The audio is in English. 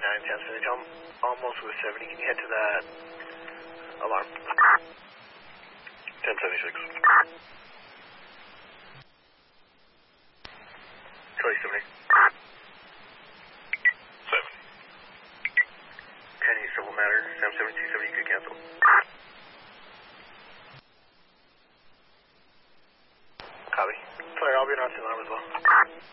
10 I'm almost with 70. Can you head to that alarm? 1076. Charlie 70. 7. Kenny, civil matter. Sam 7270, you could cancel. Copy. Sorry, I'll be on alarm as well.